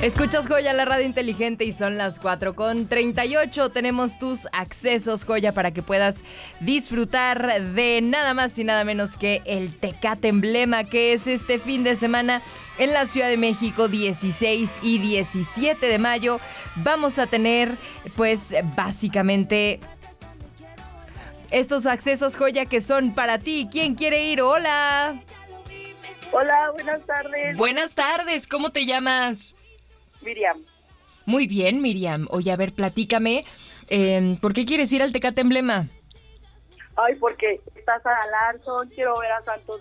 Escuchas Joya, la radio inteligente, y son las 4:38. Tenemos tus accesos, Joya, para que puedas disfrutar de nada más y nada menos que el Tecate Emblema, que es este fin de semana en la Ciudad de México, 16 y 17 de mayo. Vamos a tener, pues, básicamente estos accesos, Joya, que son para ti. ¿Quién quiere ir? ¡Hola! Hola, buenas tardes. Buenas tardes, ¿cómo te llamas? Miriam. Muy bien, Miriam. Oye, a ver, platícame, ¿por qué quieres ir al Tecate Emblema? Ay, porque está Sara Larson, quiero ver a Santos